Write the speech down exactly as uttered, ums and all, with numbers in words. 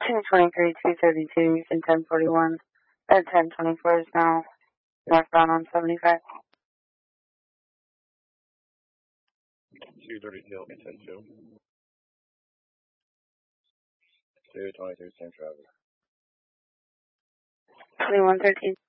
two twenty-three, two thirty-two, and ten forty-one. At ten twenty-four is now northbound on seventy-five. two thirty-two, ten two. two twenty-three, same traffic. twenty-one thirteen.